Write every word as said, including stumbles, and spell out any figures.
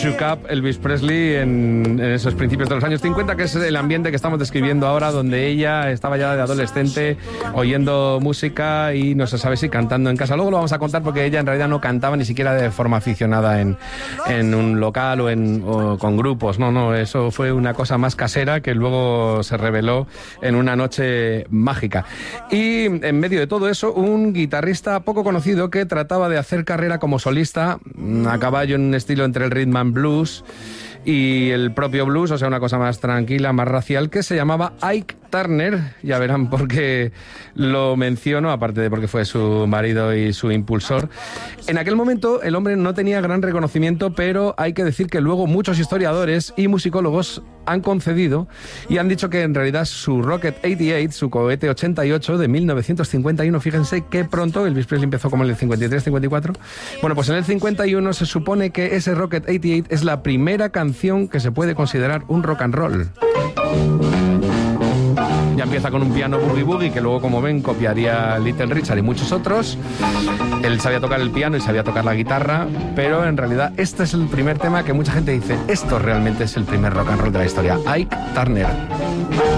shook up Elvis Presley en, en esos principios de los años cincuenta, que es el ambiente que estamos describiendo ahora, donde ella estaba ya de adolescente oyendo música y no se sabe si cantando en casa. Luego lo vamos a contar porque ella en realidad no cantaba ni siquiera de forma aficionada en, en un local o, en, o con grupos. No, no, eso fue una cosa más casera que luego se reveló en una noche mágica. Y en medio de todo eso, un guitarrista poco conocido que trataba de hacer carrera como solista a caballo en un estilo entre el rhythm and blues y el propio blues, o sea, una cosa más tranquila, más racial, que se llamaba Ike Turner. Ya verán por qué lo menciono, aparte de porque fue su marido y su impulsor. En aquel momento el hombre no tenía gran reconocimiento, pero hay que decir que luego muchos historiadores y musicólogos han concedido y han dicho que en realidad su Rocket ochenta y ocho, su cohete ochenta y ocho de mil novecientos cincuenta y uno, fíjense qué pronto, Elvis Presley empezó como en el cincuenta y tres, cincuenta y cuatro. Bueno, pues en el cincuenta y uno se supone que ese Rocket ochenta y ocho es la primera canción que se puede considerar un rock and roll. Ya empieza con un piano boogie boogie que luego, como ven, copiaría Little Richard y muchos otros. Él sabía tocar el piano y sabía tocar la guitarra, pero en realidad este es el primer tema que mucha gente dice, esto realmente es el primer rock and roll de la historia. Ike Turner.